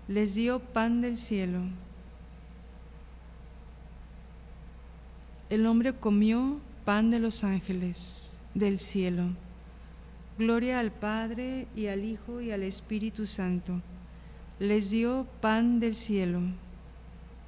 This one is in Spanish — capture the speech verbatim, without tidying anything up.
les dio pan del cielo. El hombre comió pan de los ángeles del cielo. Gloria al Padre, y al Hijo, y al Espíritu Santo. Les dio pan del cielo.